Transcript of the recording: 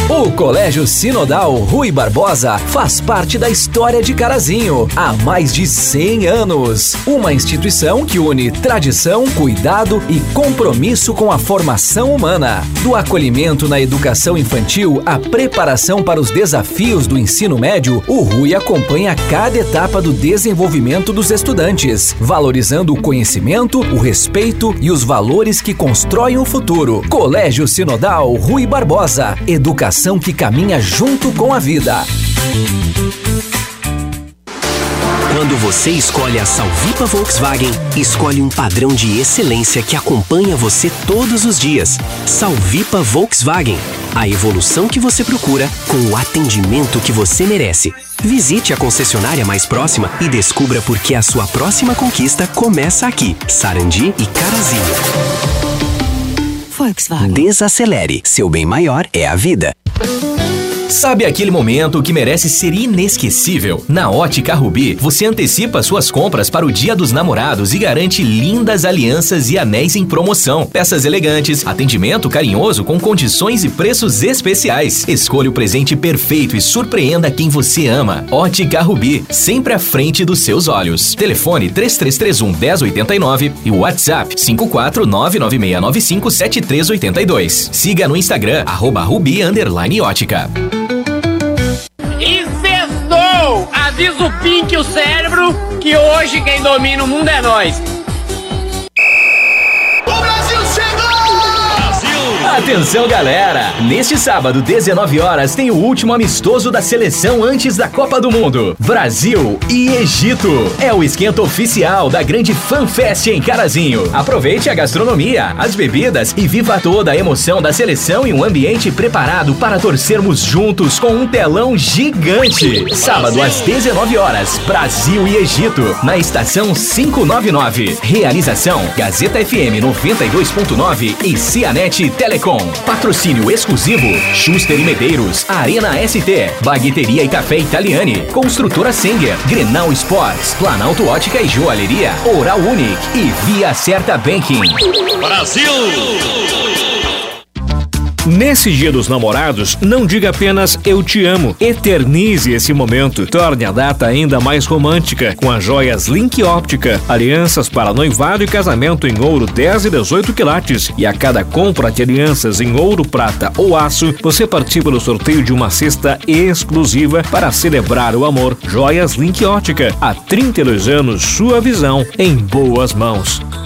O Colégio Sinodal Rui Barbosa faz parte da história de Carazinho há mais de 100 anos. Uma instituição que une tradição, cuidado e compromisso com a formação humana. Do acolhimento na educação infantil à preparação para os desafios do ensino médio, o Rui acompanha cada etapa do desenvolvimento dos estudantes, valorizando o conhecimento, o respeito e os valores que constroem o futuro. Colégio Sinodal Rui Barbosa. Educação que caminha junto com a vida. Quando você escolhe a Salvipa Volkswagen, escolhe um padrão de excelência que acompanha você todos os dias. Salvipa Volkswagen. A evolução que você procura com o atendimento que você merece. Visite a concessionária mais próxima e descubra por que a sua próxima conquista começa aqui. Sarandi e Carazinho. Volkswagen. Desacelere. Seu bem maior é a vida. Sabe aquele momento que merece ser inesquecível? Na Ótica Rubi, você antecipa suas compras para o Dia dos Namorados e garante lindas alianças e anéis em promoção. Peças elegantes, atendimento carinhoso com condições e preços especiais. Escolha o presente perfeito e surpreenda quem você ama. Ótica Rubi, sempre à frente dos seus olhos. Telefone 3331-1089 e WhatsApp 54996957382. Siga no Instagram, @Rubi_Ótica. E sextou! Avisa o Pink e o cérebro que hoje quem domina o mundo é nós. O Brasil chegou! Atenção, galera! Neste sábado, 19 horas, tem o último amistoso da seleção antes da Copa do Mundo. Brasil e Egito. É o esquenta oficial da grande FanFest em Carazinho. Aproveite a gastronomia, as bebidas e viva toda a emoção da seleção em um ambiente preparado para torcermos juntos com um telão gigante. Sábado, às 19 horas, Brasil e Egito, na estação 599. Realização, Gazeta FM 92.9 e Cianet Telecom. Patrocínio exclusivo, Schuster e Medeiros, Arena ST, Bagueteria e Café Italiani, Construtora Senger, Grenal Sports, Planalto Ótica e Joalheria, Oral Unique e Via Certa Banking. Brasil! Nesse Dia dos Namorados, não diga apenas eu te amo. Eternize esse momento. Torne a data ainda mais romântica com as joias Link Óptica. Alianças para noivado e casamento em ouro 10 e 18 quilates. E a cada compra de alianças em ouro, prata ou aço, você participa do sorteio de uma cesta exclusiva para celebrar o amor. Joias Link Óptica. Há 32 anos, sua visão em boas mãos.